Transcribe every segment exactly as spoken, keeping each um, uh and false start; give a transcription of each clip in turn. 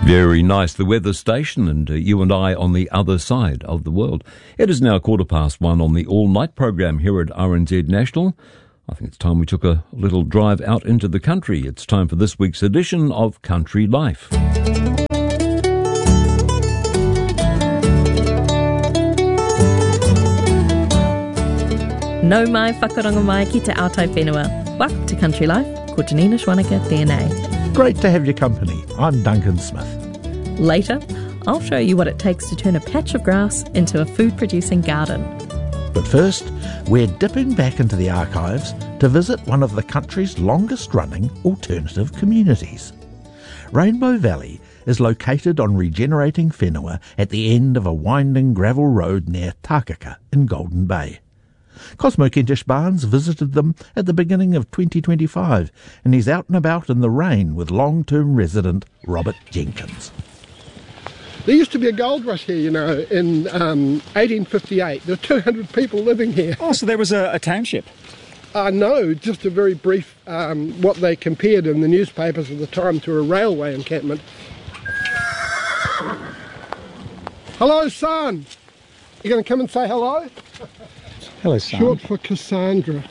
Very nice, the weather station, and uh, you and I on the other side of the world. It is now quarter past one on the all-night program here at R N Z National. I think it's time we took a little drive out into the country. It's time for this week's edition of Country Life. Nau mai whakaronga mai ki te Aotai Whenua. Welcome to Country Life. Ko Janina Schwanika, tēnei. Great to have your company. I'm Duncan Smith. Later, I'll show you what it takes to turn a patch of grass into a food-producing garden. But first, we're dipping back into the archives to visit one of the country's longest-running alternative communities. Rainbow Valley is located on regenerating whenua at the end of a winding gravel road near Takaka in Golden Bay. Cosmo Kentish Barnes visited them at the beginning of twenty twenty-five, and he's out and about in the rain with long-term resident Robert Jenkins. There used to be a gold rush here, you know, in um, eighteen fifty-eight. There were two hundred people living here. Oh, so there was a, a township? Uh, no, just a very brief, um, what they compared in the newspapers at the time to a railway encampment. Hello, son. You going to come and say hello? Hello, son. Short for Cassandra.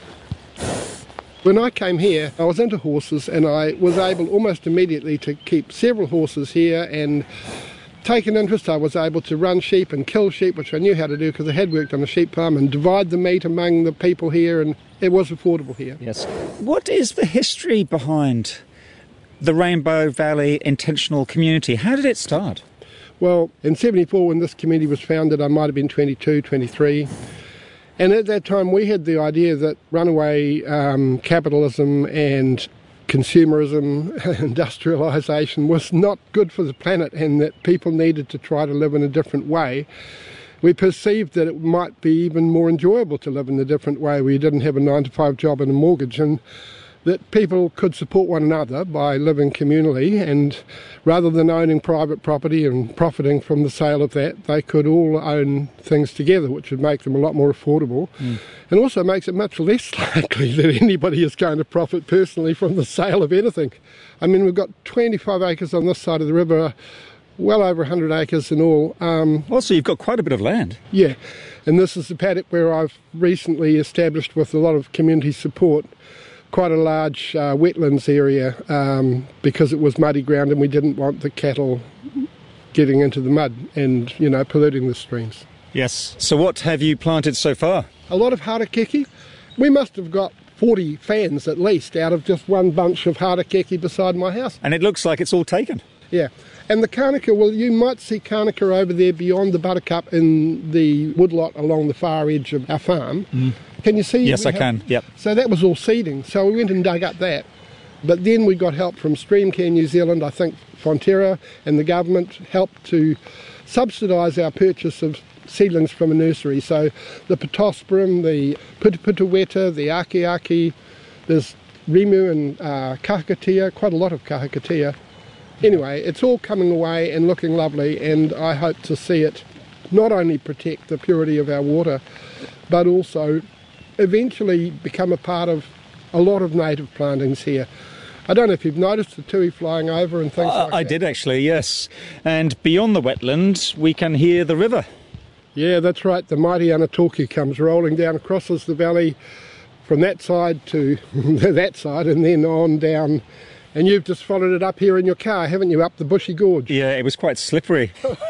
When I came here, I was into horses, and I was able almost immediately to keep several horses here and take an interest. I was able to run sheep and kill sheep, which I knew how to do because I had worked on a sheep farm, and divide the meat among the people here, and it was affordable here. Yes. What is the history behind the Rainbow Valley Intentional Community? How did it start? Well, in seventy-four, when this community was founded, I might have been twenty-two, twenty-three. And at that time, we had the idea that runaway um, capitalism and consumerism, industrialisation was not good for the planet, and that people needed to try to live in a different way. We perceived that it might be even more enjoyable to live in a different way where you didn't have a nine to five job and a mortgage, and that people could support one another by living communally, and rather than owning private property and profiting from the sale of that, they could all own things together, which would make them a lot more affordable, mm. and also makes it much less likely that anybody is going to profit personally from the sale of anything. I mean, we've got twenty-five acres on this side of the river, well over one hundred acres in all. Um, also, you've got quite a bit of land. Yeah, and this is the paddock where I've recently established, with a lot of community support, quite a large uh, wetlands area, um, because it was muddy ground and we didn't want the cattle getting into the mud and, you know, polluting the streams. Yes. So what have you planted so far? A lot of harakeke. We must have got forty fans at least out of just one bunch of harakeke beside my house. And it looks like it's all taken. Yeah. And the Kānaka, well, you might see Kānaka over there beyond the buttercup in the woodlot along the far edge of our farm. Mm. Can you see? Yes, I have, can, yep. So that was all seeding. So we went and dug up that. But then we got help from Streamcare New Zealand, I think Fonterra, and the government helped to subsidise our purchase of seedlings from a nursery. So the Pittosporum, the Putuputaweta, the Akiaki, there's Rimu and uh, Kahakatea, quite a lot of Kahakatea. Anyway, it's all coming away and looking lovely, and I hope to see it not only protect the purity of our water, but also eventually become a part of a lot of native plantings here. I don't know if you've noticed the tui flying over and things uh, like I that. I did actually, yes. And beyond the wetlands, we can hear the river. Yeah, that's right. The mighty Anatoki comes rolling down, crosses the valley from that side to that side, and then on down. And you've just followed it up here in your car, haven't you, up the Bushy Gorge? Yeah, it was quite slippery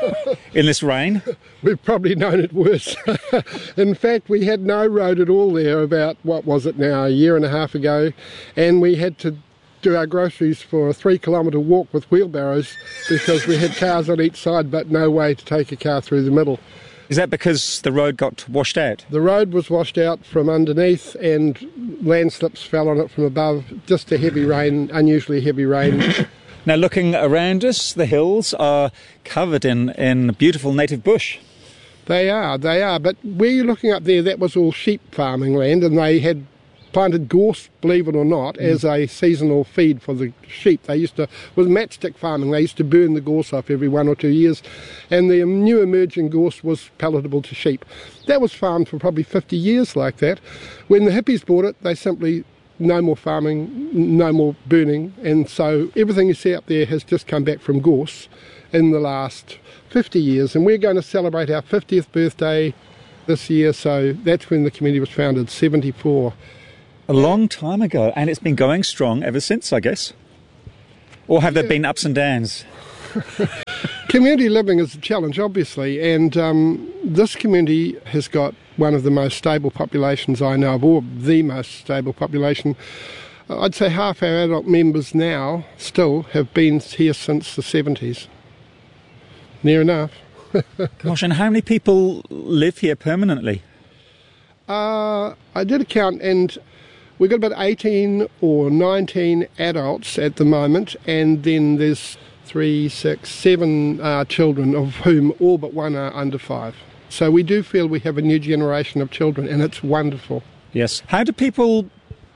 in this rain. We've probably known it worse. In fact, we had no road at all there about, what was it now, a year and a half ago, and we had to do our groceries for a three kilometre walk with wheelbarrows because we had cars on each side but no way to take a car through the middle. Is that because the road got washed out? The road was washed out from underneath and landslips fell on it from above. Just a heavy rain, unusually heavy rain. Now, looking around us, the hills are covered in, in beautiful native bush. They are, they are. But where you're looking up there, that was all sheep farming land, and they had planted gorse, believe it or not, mm. as a seasonal feed for the sheep. They used to, it was matchstick farming, they used to burn the gorse off every one or two years, and the new emerging gorse was palatable to sheep. That was farmed for probably fifty years like that. When the hippies bought it, they simply no more farming, no more burning, and so everything you see up there has just come back from gorse in the last fifty years, and we're going to celebrate our fiftieth birthday this year, so that's when the community was founded, seventy-four. A long time ago, and it's been going strong ever since, I guess. Or have there Yeah. been ups and downs? Community living is a challenge, obviously, and um, this community has got one of the most stable populations I know of, or the most stable population. I'd say half our adult members now still have been here since the seventies. Near enough. Gosh, and how many people live here permanently? Uh, I did a count, and we've got about eighteen or nineteen adults at the moment, and then there's three, six, seven uh, children, of whom all but one are under five. So we do feel we have a new generation of children, and it's wonderful. Yes. How do people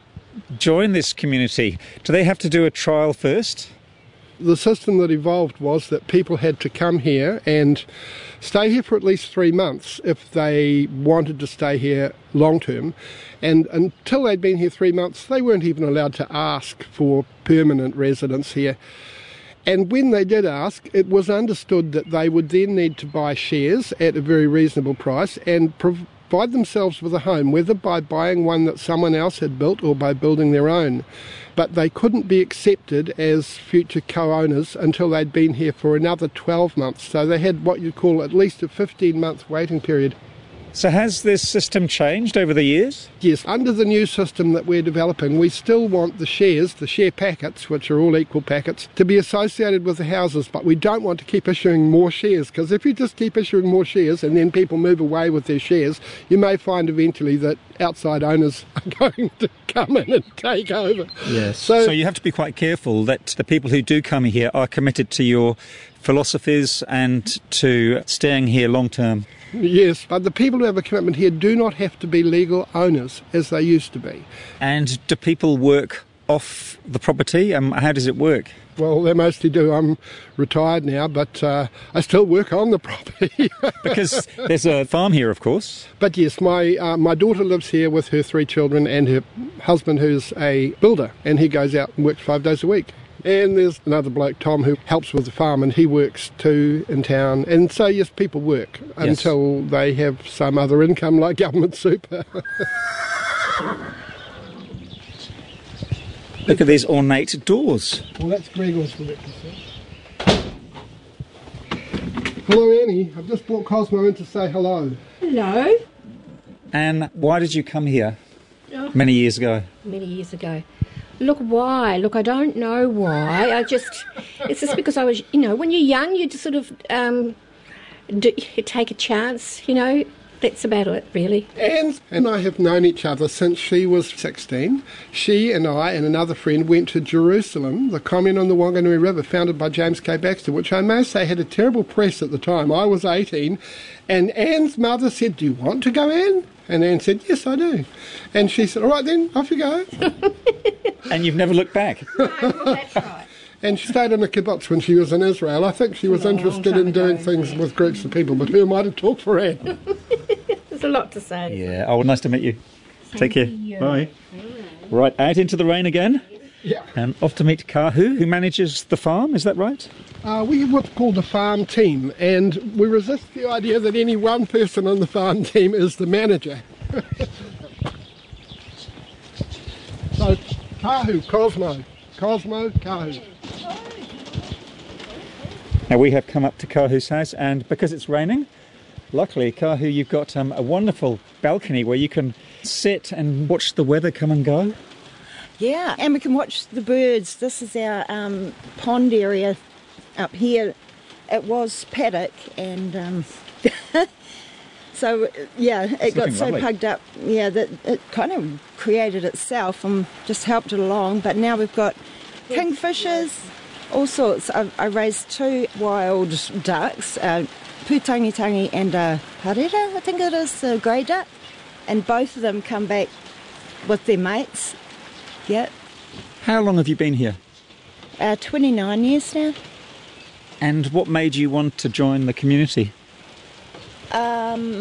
join this community? Do they have to do a trial first? The system that evolved was that people had to come here and stay here for at least three months if they wanted to stay here long term. And until they'd been here three months, they weren't even allowed to ask for permanent residence here. And when they did ask, it was understood that they would then need to buy shares at a very reasonable price and provide themselves with a home, whether by buying one that someone else had built or by building their own. But they couldn't be accepted as future co-owners until they'd been here for another twelve months. So they had what you'd call at least a fifteen-month waiting period. So has this system changed over the years? Yes, under the new system that we're developing, we still want the shares, the share packets, which are all equal packets, to be associated with the houses, but we don't want to keep issuing more shares, because if you just keep issuing more shares and then people move away with their shares, you may find eventually that outside owners are going to come in and take over. Yes. So, So you have to be quite careful that the people who do come here are committed to your philosophies and to staying here long term. yes, but the people who have a commitment here do not have to be legal owners as they used to be. And do people work off the property? Um, how does it work? Well, they mostly do. I'm retired now, but uh, I still work on the property. Because there's a farm here, of course. But yes, my uh, my daughter lives here with her three children and her husband, who's a builder, and he goes out and works five days a week. And there's another bloke, Tom, who helps with the farm, and he works too in town. And so, yes, people work Yes. until they have some other income like government super. Look at these ornate doors. Well, that's Gregor's breakfast. Hello, Annie. I've just brought Cosmo in to say hello. Hello. And why did you come here many years ago? Many years ago. Look, why? Look, I don't know why. I just, it's just because I was, you know, when you're young, you just sort of um, do, you take a chance, you know. That's about it, really. Anne and I have known each other since she was sixteen. She and I and another friend went to Jerusalem, the commune on the Wanganui River, founded by James K. Baxter, which I may say had a terrible press at the time. I was eighteen, and Anne's mother said, "Do you want to go, Anne?" And Anne said, "Yes, I do." And she said, "All right then, off you go." And you've never looked back? No, well, that's right. And she stayed in a kibbutz when she was in Israel. I think she was Long interested time in doing ago, things yeah. with groups of people, but who am I to talk for Anne? There's a lot to say. Yeah. Oh, nice to meet you. Take care. you. Bye. Right, out into the rain again. Yeah. And off to meet Kahu, who manages the farm, is that right? Uh, we have what's called a farm team, and we resist the idea that any one person on the farm team is the manager. So, Kahu, Cosmo, Cosmo, Kahu. Now we have come up to Kahu's house, and because it's raining, luckily, Kahu, you've got um, a wonderful balcony where you can sit and watch the weather come and go. Yeah, and we can watch the birds. This is our um, pond area up here. It was paddock, and um, so yeah, it It's got looking so lovely. plugged up. Yeah, that it kind of created itself and just helped it along. But now we've got kingfishers, all sorts. I, I raised two wild ducks, uh, putangitangi and a harera, I think it is, a grey duck, and both of them come back with their mates. Yeah, How long have you been here? uh, twenty-nine years now. And what made you want to join the community? Um,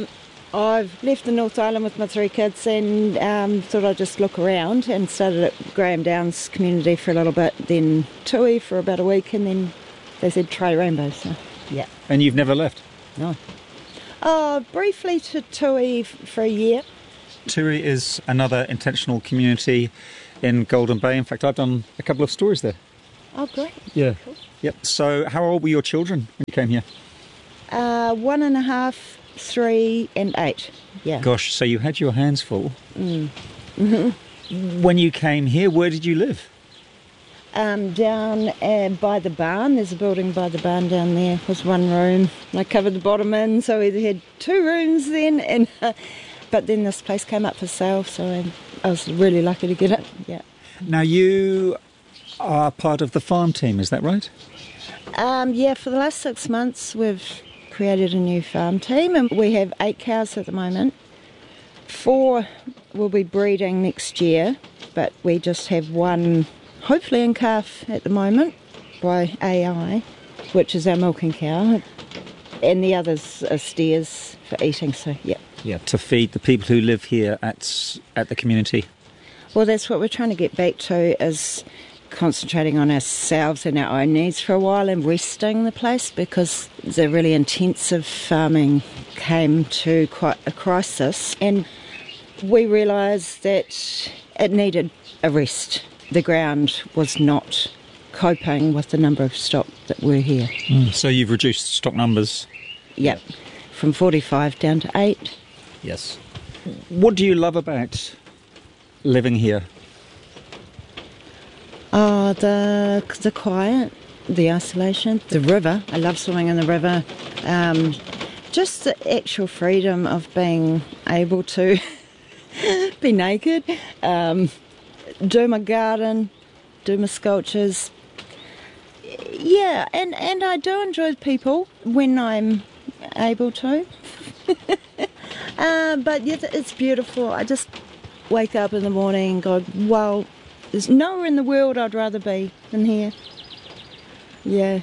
I've left the North Island with my three kids and um, thought I'd just look around, and started at Graham Downs community for a little bit, then Tui for about a week, and then they said try Rainbow, so yeah. And you've never left? No. Oh, briefly to Tui f- for a year. Tui is another intentional community in Golden Bay. In fact, I've done a couple of stories there. Oh, great. Yeah. Cool. Yep. So how old were your children when you came here? Uh, one and a half, three and eight, yeah. Gosh, so you had your hands full. Mm. Mm-hmm. When you came here, where did you live? Um, down uh, by the barn. There's a building by the barn down there. It was one room. I covered the bottom in, so we had two rooms then. And uh, but then this place came up for sale, so I, I was really lucky to get it. Yeah. Now you are part of the farm team, is that right? Um, yeah. For the last six months, we've created a new farm team, and we have eight cows at the moment. Four will be breeding next year, but we just have one. Hopefully in calf at the moment by A I, which is our milking cow, and the others are steers for eating, so yeah. Yeah, to feed the people who live here at at the community. Well, that's what we're trying to get back to, is concentrating on ourselves and our own needs for a while and resting the place, because the really intensive farming came to quite a crisis, and we realised that it needed a rest. The ground was not coping with the number of stock that were here. Mm. So you've reduced stock numbers? Yep, from forty-five down to eight. Yes. What do you love about living here? Oh, the, the quiet, the isolation, the river. I love swimming in the river. Um, just the actual freedom of being able to be naked. Um, do my garden, do my sculptures. Yeah, and, and I do enjoy people when I'm able to. uh, but yeah, it's beautiful. I just wake up in the morning and go, well, there's nowhere in the world I'd rather be than here. Yeah.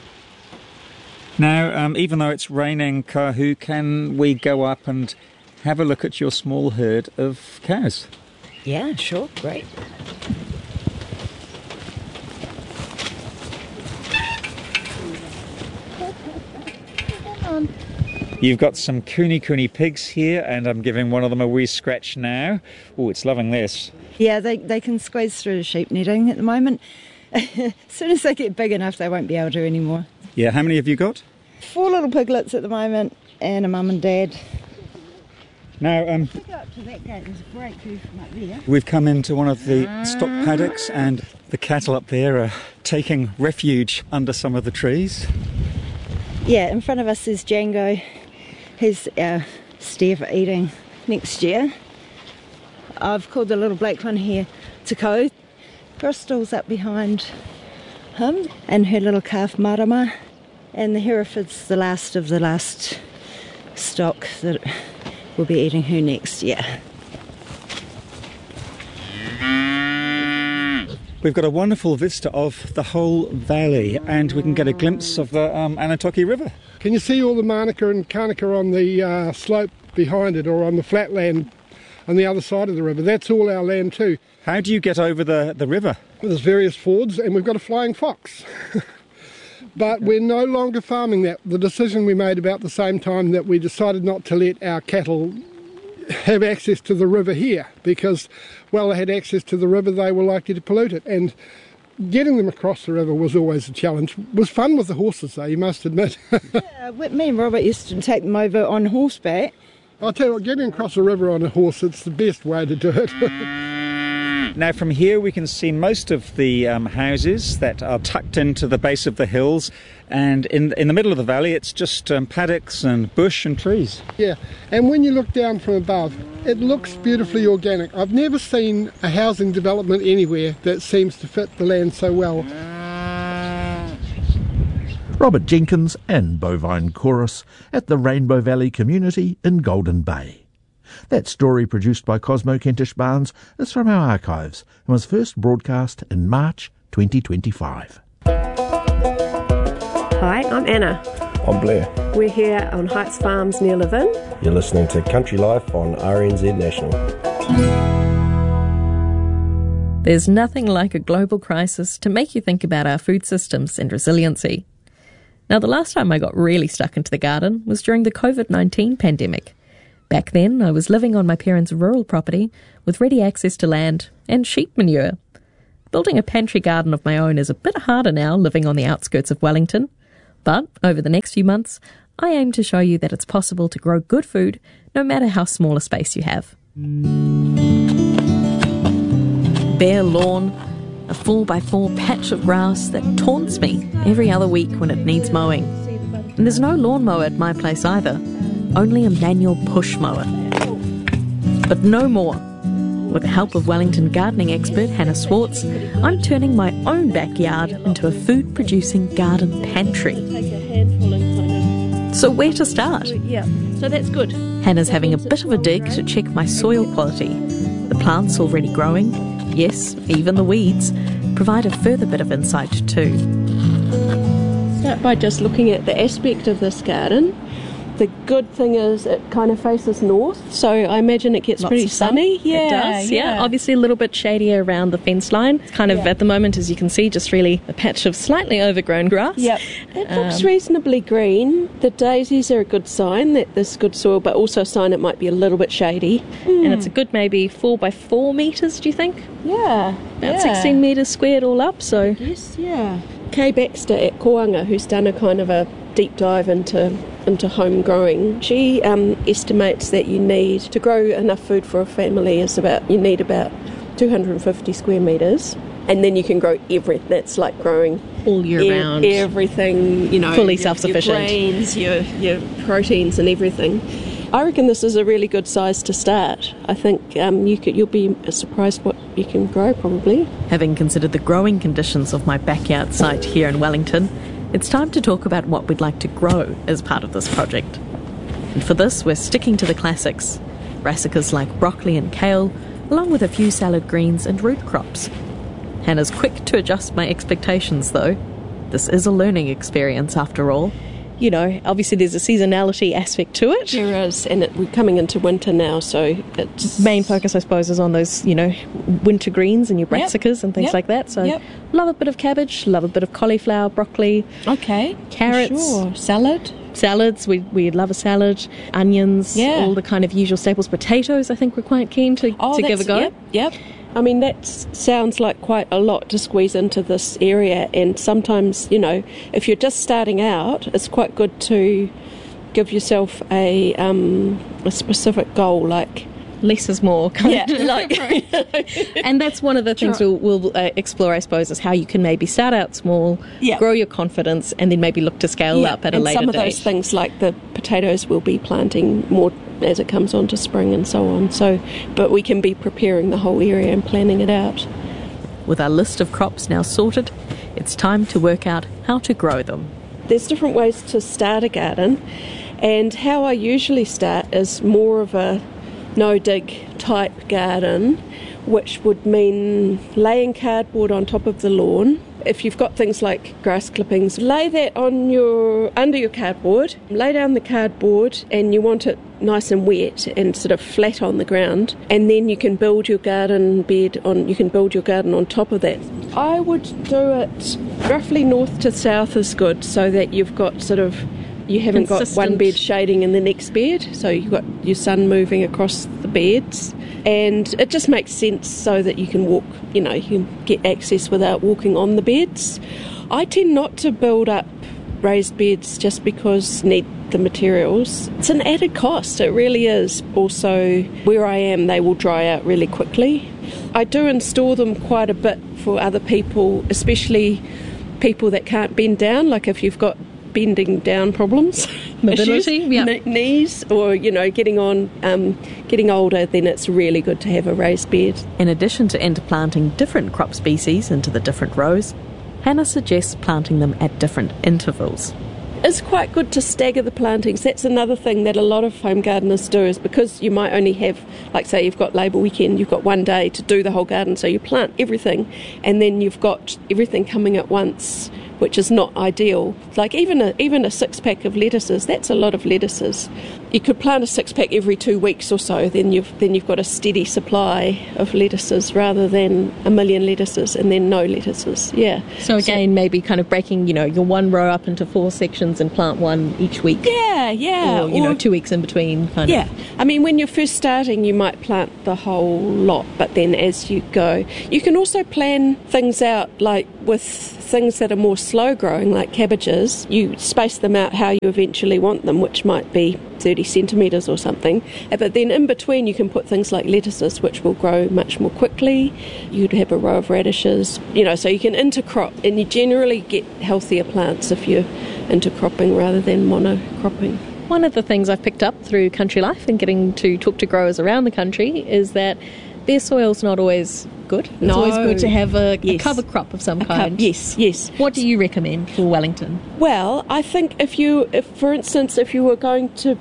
Now, um, even though it's raining, Kahu, can we go up and have a look at your small herd of cows? Yeah, sure, great. Come on. You've got some Kuni Kuni pigs here, and I'm giving one of them a wee scratch now. Oh, it's loving this. Yeah, they, they can squeeze through the sheep netting at the moment. As soon as they get big enough, they won't be able to anymore. Yeah, how many have you got? Four little piglets at the moment, and a mum and dad. Now, um, Go up to that gate, there's a great view from up there. we've come into one of the stock paddocks, and the cattle up there are taking refuge under some of the trees. Yeah, in front of us is Django. He's our steer for eating next year. I've called the little black one here Tako. Crystal's up behind him, and her little calf Marama. And the Hereford's the last of the last stock that will be eating her next year. We've got a wonderful vista of the whole valley, and we can get a glimpse of the um, Anatoki River. Can you see all the Manuka and Kanuka on the uh, slope behind it, or on the flat land on the other side of the river? That's all our land too. How do you get over the, the river? There's various fords, and we've got a flying fox. But we're no longer farming that. The decision we made about the same time that we decided not to let our cattle have access to the river here, because, well, they had access to the river, they were likely to pollute it. And getting them across the river was always a challenge. It was fun with the horses, though, you must admit. Yeah, me and Robert used to take them over on horseback. I'll tell you what, getting across a river on a horse, it's the best way to do it. Now from here we can see most of the um, houses that are tucked into the base of the hills, and in in the middle of the valley it's just um, paddocks and bush and trees. Yeah, and when you look down from above, it looks beautifully organic. I've never seen a housing development anywhere that seems to fit the land so well. Robert Jenkins and Bovine Chorus at the Rainbow Valley community in Golden Bay. That story, produced by Cosmo Kentish Barnes, is from our archives and was first broadcast in March twenty twenty-five. Hi, I'm Anna. I'm Blair. We're here on Heights Farms near Levin. You're listening to Country Life on R N Z National. There's nothing like a global crisis to make you think about our food systems and resiliency. Now, the last time I got really stuck into the garden was during the covid nineteen pandemic. Back then, I was living on my parents' rural property with ready access to land and sheep manure. Building a pantry garden of my own is a bit harder now, living on the outskirts of Wellington. But over the next few months, I aim to show you that it's possible to grow good food no matter how small a space you have. Bare lawn, a four by four patch of grass that taunts me every other week when it needs mowing. And there's no lawnmower at my place either, only a manual push mower. But no more. With the help of Wellington gardening expert Hannah Swartz, I'm turning my own backyard into a food-producing garden pantry. So where to start? Yeah, so that's good. Hannah's having a bit of a dig to check my soil quality. The plants already growing, yes, even the weeds, provide a further bit of insight too. Start by just looking at the aspect of this garden. The good thing is it kind of faces north, so I imagine it gets Lots pretty of sun. sunny. Yeah, it does, yeah. Obviously a little bit shadier around the fence line. It's kind of, Yeah. at the moment, as you can see, just really a patch of slightly overgrown grass. Yep. It looks Um, reasonably green. The daisies are a good sign that there's good soil, but also a sign it might be a little bit shady. And it's a good maybe four by four metres, do you think? Yeah. About yeah. sixteen metres squared all up, so... Yes, yeah. Kay Baxter at Koanga, who's done a kind of a deep dive into into home growing, she um, estimates that you need to grow enough food for a family is about you need about two hundred fifty square metres, and then you can grow everything. That's like growing all year e- round. everything, you know, Fully your, self-sufficient. Your grains, your your proteins, and everything. I reckon this is a really good size to start. I think um, you could, you'll be surprised what you can grow, probably. Having considered the growing conditions of my backyard site here in Wellington, it's time to talk about what we'd like to grow as part of this project. And for this, we're sticking to the classics. Brassicas like broccoli and kale, along with a few salad greens and root crops. Hannah's quick to adjust my expectations, though. This is a learning experience, after all. You know, obviously there's a seasonality aspect to it. There is, and it, we're coming into winter now, so it's... Main focus, I suppose, is on those, you know, winter greens and your brassicas Yep. and things Yep. like that. So Yep. love a bit of cabbage, love a bit of cauliflower, broccoli, Okay. carrots, Sure. Salad. salads. We we love a salad, onions, Yeah. all the kind of usual staples. Potatoes, I think we're quite keen to, Oh, to give a that's- go. Yep, yep. I mean, that s- sounds like quite a lot to squeeze into this area, and sometimes, you know, if you're just starting out, it's quite good to give yourself a um, a specific goal, like... Less is more. Kind Yeah, of like, and that's one of the things Sure. we'll, we'll uh, explore, I suppose, is how you can maybe start out small, Yeah. grow your confidence, and then maybe look to scale Yeah, up at a and later some of date. those things, like the potatoes, we'll be planting more as it comes on to spring and so on. So, but we can be preparing the whole area and planning it out. With our list of crops now sorted, it's time to work out how to grow them. There's different ways to start a garden, and how I usually start is more of a no-dig type garden, which would mean laying cardboard on top of the lawn. If you've got things like grass clippings, lay that on your under your cardboard, lay down the cardboard, and you want it nice and wet and sort of flat on the ground, and then you can build your garden bed on you can build your garden on top of that. I would do it roughly north to south is good, so that you've got sort of you haven't got Consistent. one bed shading in the next bed, so you've got your sun moving across the beds, and it just makes sense so that you can walk, you know, you can get access without walking on the beds. I tend not to build up raised beds just because I need the materials. It's an added cost, it really is. Also, where I am, they will dry out really quickly. I do install them quite a bit for other people, especially people that can't bend down, like if you've got bending down problems, Mobility, issues, yeah. kn- knees, or you know, getting on, um, getting older, then it's really good to have a raised bed. In addition to interplanting different crop species into the different rows, Hannah suggests planting them at different intervals. It's quite good to stagger the plantings. That's another thing that a lot of home gardeners do, is because you might only have, like say you've got Labour weekend, you've got one day to do the whole garden, so you plant everything, and then you've got everything coming at once which is not ideal. Like even a, even a six-pack of lettuces, that's a lot of lettuces. You could plant a six-pack every two weeks or so, then you've then you've got a steady supply of lettuces rather than a million lettuces and then no lettuces. Yeah. So again, so, maybe kind of breaking, you know, your one row up into four sections and plant one each week. Yeah, yeah. Or, you or, know, two weeks in between. Kind yeah. of. I mean, when you're first starting, you might plant the whole lot, but then as you go, you can also plan things out, like with things that are more slow growing, like cabbages. You space them out how you eventually want them, which might be thirty centimetres or something. But then in between, you can put things like lettuces, which will grow much more quickly. You'd have a row of radishes, you know, so you can intercrop, and you generally get healthier plants if you're intercropping rather than monocropping. One of the things I've picked up through Country Life and getting to talk to growers around the country is that their soil's not always good. It's no. always good to have a, yes. a cover crop of some a kind. Co- yes, yes. What do you recommend for Wellington? Well, I think if you, if for instance, if you were going to,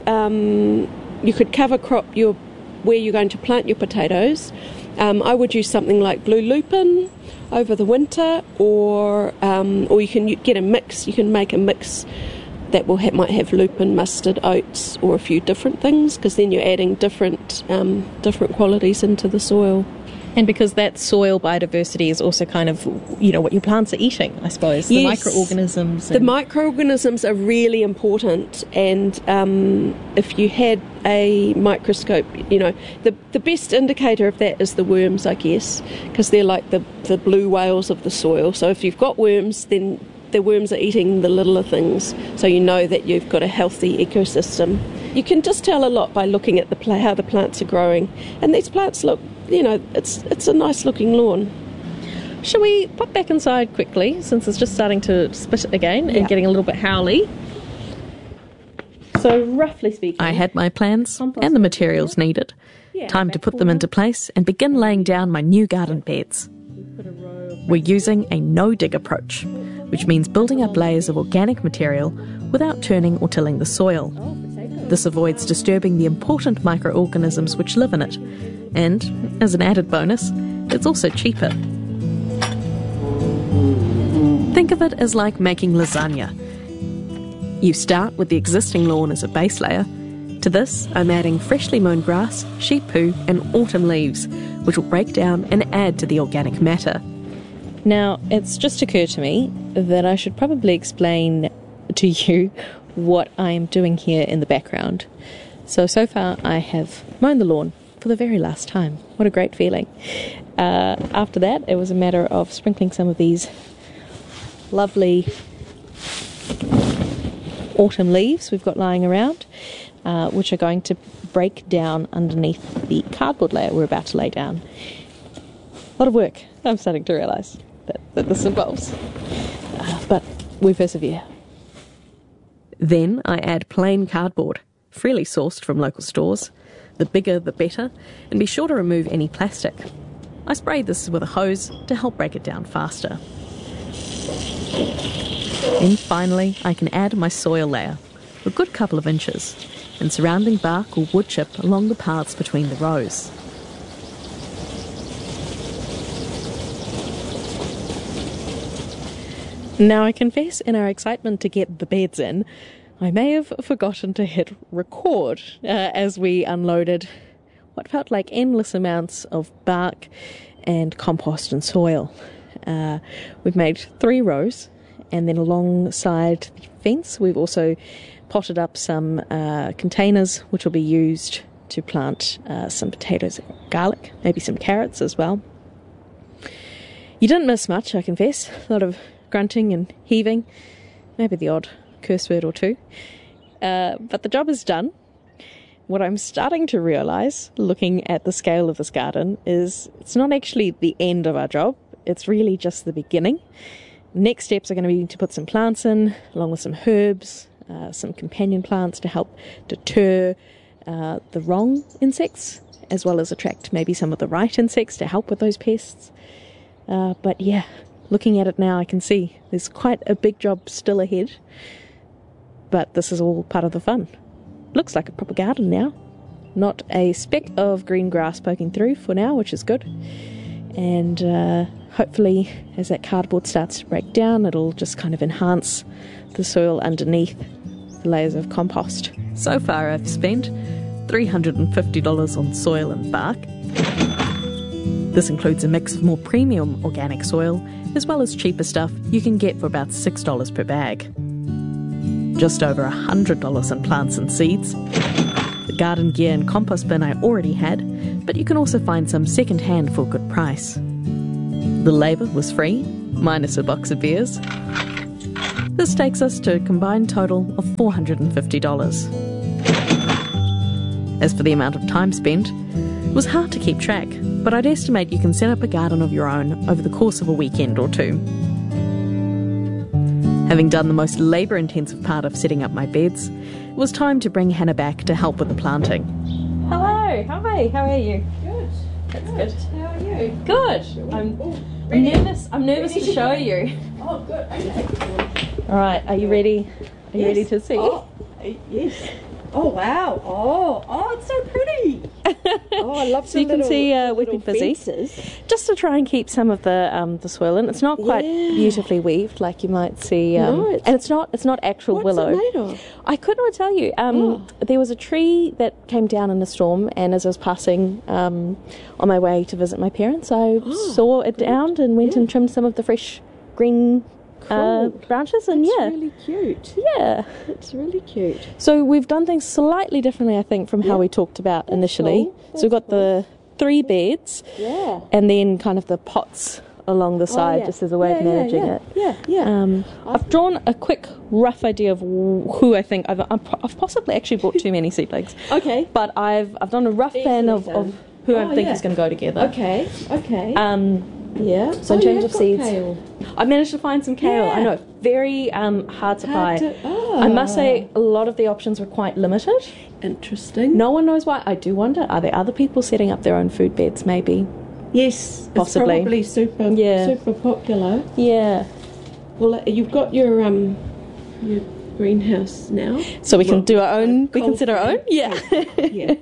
um, you could cover crop your where you're going to plant your potatoes. Um, I would use something like blue lupin over the winter, or um, or you can get a mix. You can make a mix that will ha- might have lupin, mustard, oats, or a few different things, because then you're adding different um, different qualities into the soil. And because that soil biodiversity is also kind of, you know, what your plants are eating, I suppose. The yes. microorganisms. And the microorganisms are really important, and um, if you had a microscope, you know, the the best indicator of that is the worms, I guess, because they're like the, the blue whales of the soil. So if you've got worms, then the worms are eating the littler things, so you know that you've got a healthy ecosystem. You can just tell a lot by looking at the pla- how the plants are growing, and these plants look, you know, it's it's a nice looking lawn. Shall we pop back inside quickly, since it's just starting to spit again and yeah. getting a little bit howly? So roughly speaking, I had my plans and the materials needed. Yeah, Time to put them into place and begin laying down my new garden beds. We're using a no-dig approach, which means building up layers of organic material without turning or tilling the soil. This avoids disturbing the important microorganisms which live in it, and, as an added bonus, it's also cheaper. Think of it as like making lasagna. You start with the existing lawn as a base layer. To this, I'm adding freshly mown grass, sheep poo and autumn leaves, which will break down and add to the organic matter. Now, it's just occurred to me that I should probably explain to you what I am doing here in the background. So, so far I have mown the lawn for the very last time. What a great feeling. Uh, after that, it was a matter of sprinkling some of these lovely autumn leaves we've got lying around, uh, which are going to break down underneath the cardboard layer we're about to lay down. A lot of work, I'm starting to realise. That, that this involves. Uh, but we persevere. Then I add plain cardboard, freely sourced from local stores. The bigger the better, and be sure to remove any plastic. I spray this with a hose to help break it down faster. Then finally I can add my soil layer, a good couple of inches, and surrounding bark or wood chip along the paths between the rows. Now, I confess, in our excitement to get the beds in, I may have forgotten to hit record uh, as we unloaded what felt like endless amounts of bark and compost and soil. Uh, we've made three rows, and then alongside the fence we've also potted up some uh, containers which will be used to plant uh, some potatoes and garlic, maybe some carrots as well. You didn't miss much, I confess. A lot of grunting and heaving, maybe the odd curse word or two. Uh, but the job is done. What I'm starting to realise, looking at the scale of this garden, is it's not actually the end of our job. It's really just the beginning. Next steps are going to be to put some plants in, along with some herbs, uh, some companion plants to help deter uh, the wrong insects, as well as attract maybe some of the right insects to help with those pests. Uh, but yeah, looking at it now, I can see there's quite a big job still ahead. But this is all part of the fun. Looks like a proper garden now. Not a speck of green grass poking through for now, which is good. and uh, hopefully as that cardboard starts to break down, it'll just kind of enhance the soil underneath the layers of compost. So far I've spent three hundred fifty dollars on soil and bark. This includes a mix of more premium organic soil as well as cheaper stuff you can get for about six dollars per bag. Just over one hundred dollars in plants and seeds. The garden gear and compost bin I already had, but you can also find some second-hand for a good price. The labour was free, minus a box of beers. This takes us to a combined total of four hundred fifty dollars. As for the amount of time spent, it was hard to keep track, but I'd estimate you can set up a garden of your own over the course of a weekend or two. Having done the most labour-intensive part of setting up my beds, it was time to bring Hannah back to help with the planting. Hello, hi, how are you? Good. That's good. good. How are you? Good. I'm, I'm nervous. I'm nervous to show you. Oh, good. Okay. All right, are you ready? Are you Yes. ready to see? Oh, yes. Oh, wow. Oh, oh, it's so pretty. Oh, I love So the you can little, see uh, the we've little been busy, fences. just to try and keep some of the um, the soil in. It's not quite Yeah. beautifully weaved like you might see, um, No, it's- and it's not it's not actual What's willow. it made of? I couldn't tell you. Um, Oh. There was a tree that came down in a storm, and as I was passing um, on my way to visit my parents, I Oh, saw it down and went Yeah. and trimmed some of the fresh green uh, Cool. branches, and It's yeah, really cute. yeah. It's really cute. So we've done things slightly differently, I think, from how Yeah. we talked about That's initially. cool. So we've got the three beds, Yeah. and then kind of the pots along the side, Oh, yeah. just as a way yeah, of managing yeah, it. Yeah, yeah. Um, I've drawn a quick, rough idea of who I think I've. I'm, I've possibly actually bought too many seedlings, Okay. but I've I've done a rough plan of, Easily of done. who I Oh, think yeah. is going to go together. Okay. Okay. Um, yeah. so in Oh, terms you've of got seeds, kale. I managed to find some kale. Yeah. I know, very um, hard to Hard buy. to- oh. I must say, a lot of the options were quite limited. Interesting. No one knows why. I do wonder, are there other people setting up their own food beds, maybe? Yes. Possibly. It's probably super. Yeah. Super popular. Yeah. Well, uh, you've got your um, your greenhouse now. So we can Well, do our own, we can cold set our own? frame. Yeah. Yeah.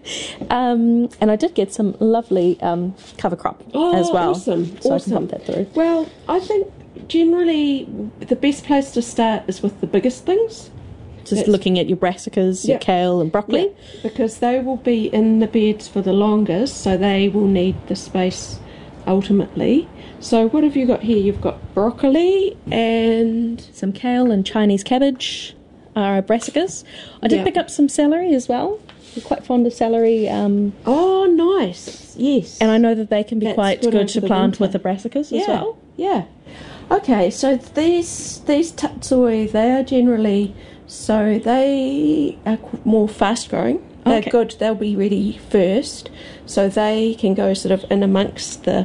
um, and I did get some lovely um, cover crop Oh, as well. awesome. So awesome. I can pump that through. Well, I think generally the best place to start is with the biggest things. Just That's- looking at your brassicas, your Yeah. kale and broccoli. Yeah, because they will be in the beds for the longest, so they will need the space ultimately. So what have you got here? You've got broccoli and Some kale and Chinese cabbage are our brassicas. I did Yeah. pick up some celery as well. I'm quite fond of celery. Um, oh, nice. Yes. and I know that they can be That's quite good good, over to the plant winter. with the brassicas yeah. as well. Yeah. Okay, so these these tatsui, they are generally so they are qu- more fast growing. They're Okay. good. They'll be ready first, so they can go sort of in amongst the.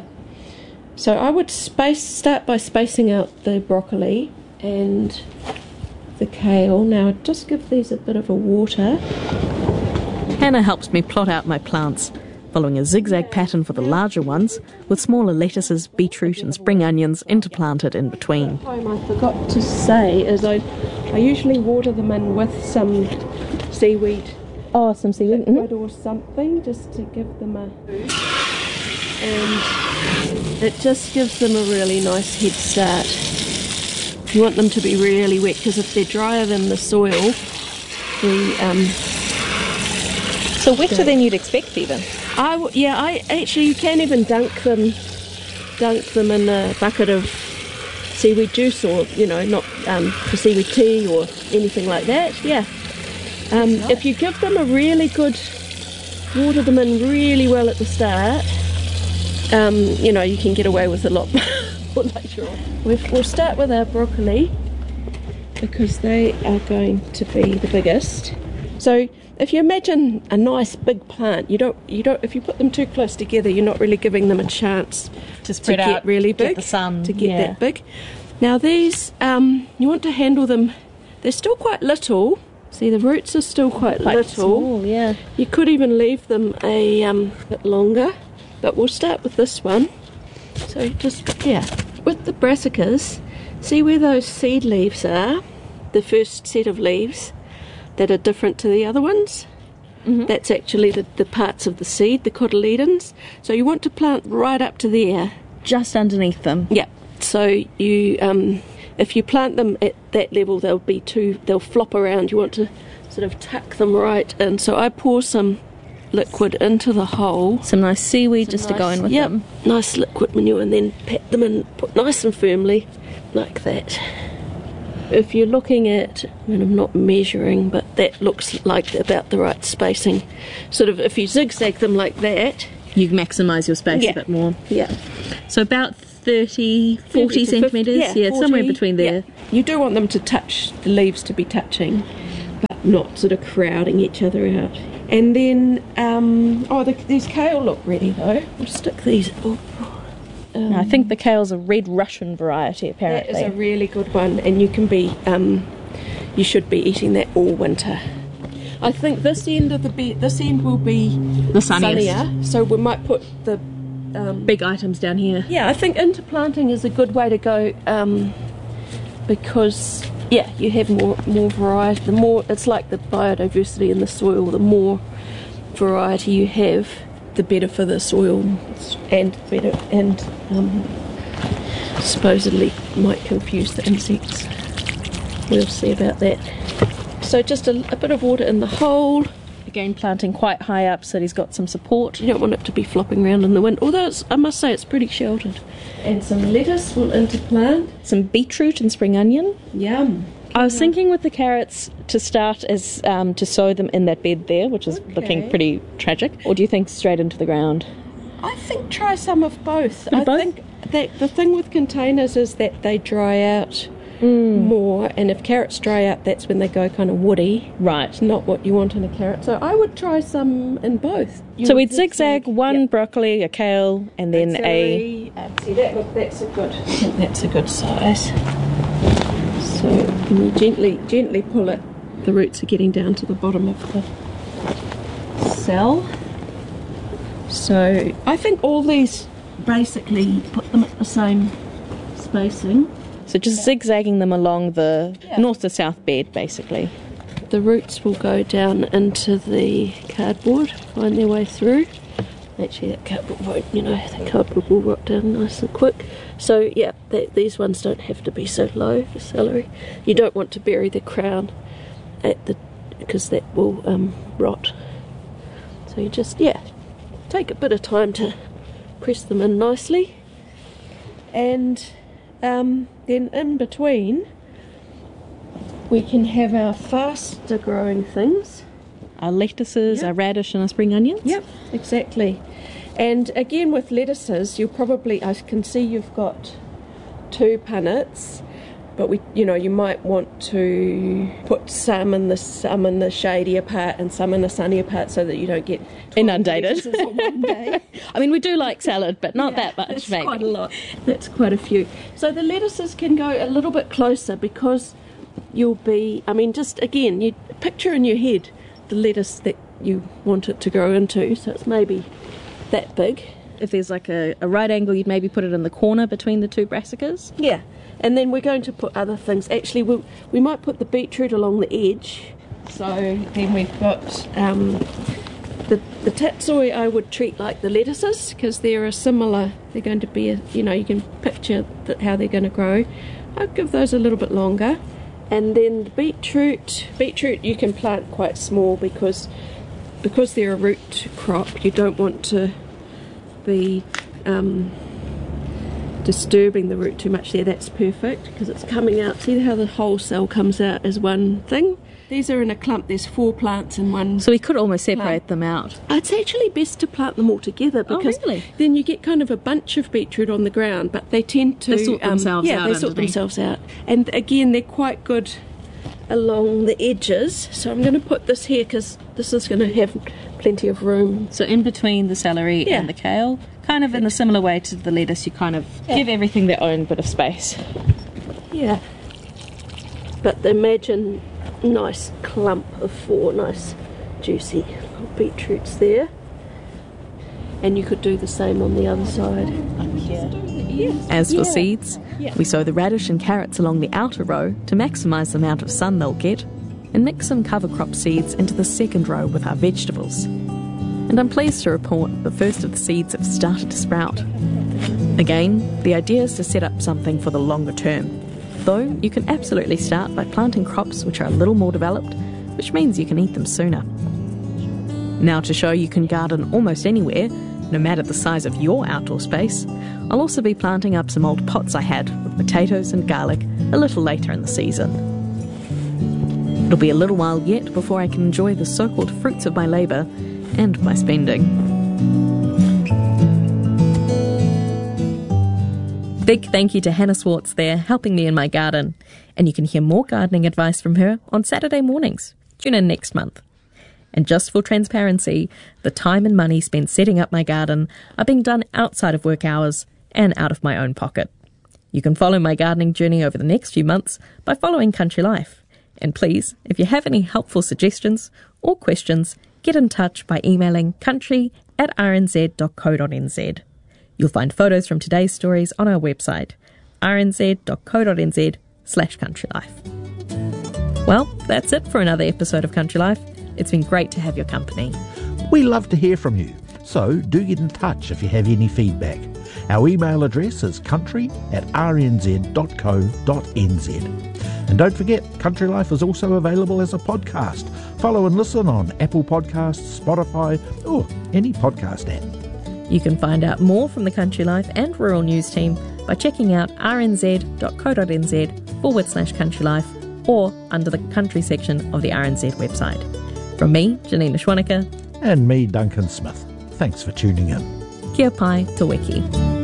So I would space start by spacing out the broccoli and the kale. Now just give these a bit of a water. Hannah helps me plot out my plants, following a zigzag pattern for the larger ones, with smaller lettuces, beetroot and spring onions interplanted in between. Time I forgot to say is I, I usually water them in with some seaweed Oh, some seaweed. mhm. liquid or something just to give them a and it just gives them a really nice head start. You want them to be really wet because if they're drier than the soil, the um, So wetter than you'd expect even. I w- yeah I actually you can even dunk them dunk them in a bucket of seaweed juice or you know not um, for seaweed tea or anything like that. Yeah. Um, if you give them a really good, water them in really well at the start, um, you know, you can get away with a lot more later on. We've, we'll start with our broccoli because they are going to be the biggest. So if you imagine a nice big plant, you don't, you don't. If you put them too close together, you're not really giving them a chance To spread to out, get really get big, the sun, to get yeah. that big. Now these, um, you want to handle them. They're still quite little. See, the roots are still quite, Quite little. small, yeah. You could even leave them a um, bit longer, but we'll start with this one. So just, yeah, with the brassicas, see where those seed leaves are, the first set of leaves that are different to the other ones? Mm-hmm. That's actually the, the parts of the seed, the cotyledons. So you want to plant right up to there, just underneath them. Yeah. So you, um, if you plant them at that level, they'll be too. They'll flop around. You want to sort of tuck them right in. So I pour some liquid into the hole. Some nice seaweed just nice, to go in with yep, them. Nice liquid manure, and then pat them in, put nice and firmly, like that. If you're looking at, I mean, I'm not measuring, but that looks like about the right spacing. Sort of, if you zigzag them like that, you maximise your space yeah, a bit more. Yeah. So about thirty, forty centimetres, yeah, yeah forty, somewhere between there. Yeah. You do want them to touch, the leaves to be touching, but not sort of crowding each other out. And then, um, oh, the, these kale look ready though. We'll stick these. Oh, um, I think the kale's a red Russian variety, apparently. That is a really good one, and you can be, um, you should be eating that all winter. I think this end of the bed, this end will be the sunniest. sunnier, so we might put the um, big items down here. Yeah, I think interplanting is a good way to go, um, because yeah, you have more more variety. The more, it's like the biodiversity in the soil. The more variety you have, the better for the soil, and better and um, supposedly might confuse the insects. We'll see about that. So just a, a bit of water in the hole. Again, planting quite high up so that he's got some support. You don't want it to be flopping around in the wind, although it's, I must say it's pretty sheltered. And some lettuce will interplant. Some beetroot and spring onion. Yum. I was thinking with the carrots to start as um, to sow them in that bed there, which is okay. Looking pretty tragic. Or do you think straight into the ground? I think try some of both. Of I both? think that the thing with containers is that they dry out mm. more, and if carrots dry out, that's when they go kind of woody. Right. It's not what you want in a carrot. So I would try some in both. You so we'd zigzag, zigzag one yep. broccoli, a kale, and then and celery, a... Um, see, that, look, that's a good, I think that's a good size. So you gently, gently pull it. The roots are getting down to the bottom of the cell. So I think all these, basically put them at the same spacing. So just zigzagging them along the yeah. north to south bed, basically. The roots will go down into the cardboard, find their way through. Actually, that cardboard won't, you know, the cardboard will rot down nice and quick. So, yeah, that, these ones don't have to be so low, the celery. You don't want to bury the crown at the, because that will um, rot. So you just, yeah, take a bit of time to press them in nicely. And um, then in between, we can have our faster growing things. Our lettuces, yep. our radish and our spring onions. Yep, exactly. And again with lettuces, you'll probably, I can see you've got two punnets, but we, you know, you might want to put some in the some in the shadier part and some in the sunnier part so that you don't get inundated. On one day. I mean, we do like salad, but not yeah, that much. That's maybe. quite a lot. That's quite a few. So the lettuces can go a little bit closer because you'll be. I mean, just again, you picture in your head the lettuce that you want it to grow into. So it's maybe that big. If there's like a, a right angle, you'd maybe put it in the corner between the two brassicas. Yeah, and then we're going to put other things. Actually, we we might put the beetroot along the edge. So then we've got um, the the tatsoi. I would treat like the lettuces because they're a similar. They're going to be a, you know, you can picture that how they're going to grow. I'll give those a little bit longer, and then the beetroot. Beetroot you can plant quite small because because they're a root crop. You don't want to be um, disturbing the root too much there. That's perfect because it's coming out. See how the whole cell comes out as one thing? These are in a clump. There's four plants in one. So we could almost separate plant. them out. It's actually best to plant them all together because oh, really? then you get kind of a bunch of beetroot on the ground, but they tend to they sort um, themselves yeah, out. they sort underneath. themselves out. And again, they're quite good along the edges. So I'm going to put this here because this is going to have plenty of room. So in between the celery yeah. and the kale, kind of in a similar way to the lettuce, you kind of yeah. give everything their own bit of space. Yeah. But imagine a nice clump of four nice juicy beetroots there. And you could do the same on the other side. Yeah. As for yeah. seeds, yeah. we sow the radish and carrots along the outer row to maximise the amount of sun they'll get, and mix some cover crop seeds into the second row with our vegetables. And I'm pleased to report the first of the seeds have started to sprout. Again, the idea is to set up something for the longer term, though you can absolutely start by planting crops which are a little more developed, which means you can eat them sooner. Now, to show you can garden almost anywhere, no matter the size of your outdoor space, I'll also be planting up some old pots I had with potatoes and garlic a little later in the season. It'll be a little while yet before I can enjoy the so-called fruits of my labour and my spending. Big thank you to Hannah Swartz there, helping me in my garden. And you can hear more gardening advice from her on Saturday mornings. Tune in next month. And just for transparency, the time and money spent setting up my garden are being done outside of work hours and out of my own pocket. You can follow my gardening journey over the next few months by following Country Life. And please, if you have any helpful suggestions or questions, get in touch by emailing country at r n z dot co dot n z. You'll find photos from today's stories on our website, r n z dot co dot n z slash country life. Well, that's it for another episode of Country Life. It's been great to have your company. We love to hear from you, so do get in touch if you have any feedback. Our email address is country at r n z dot co dot n z. And don't forget, Country Life is also available as a podcast. Follow and listen on Apple Podcasts, Spotify, or any podcast app. You can find out more from the Country Life and Rural News team by checking out r n z dot co dot n z forward slash country life or under the country section of the R N Z website. From me, Janina Schwanica. And me, Duncan Smith. Thanks for tuning in. Kia pai te wiki.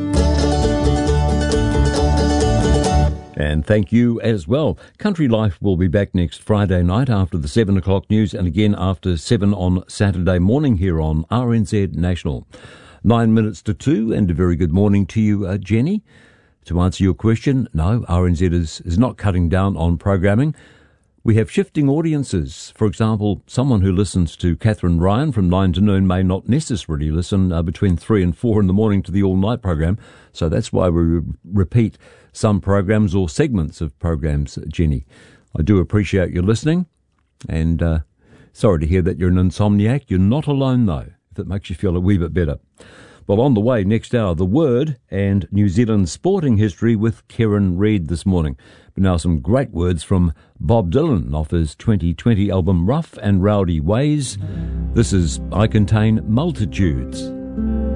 And thank you as well. Country Life will be back next Friday night after the seven o'clock news and again after seven on Saturday morning here on R N Z National. Nine minutes to two, and a very good morning to you, uh, Jenny. To answer your question, no, R N Z is, is not cutting down on programming. We have shifting audiences. For example, someone who listens to Catherine Ryan from nine to noon may not necessarily listen uh, between three and four in the morning to the all-night program. So that's why we re- repeat some programs or segments of programs, Jenny. I do appreciate your listening, and uh, sorry to hear that you're an insomniac. You're not alone, though, if it makes you feel a wee bit better. Well, on the way, next hour, The Word and New Zealand sporting history with Kieran Reid this morning. But now some great words from Bob Dylan off his twenty twenty album Rough and Rowdy Ways. This is I Contain Multitudes.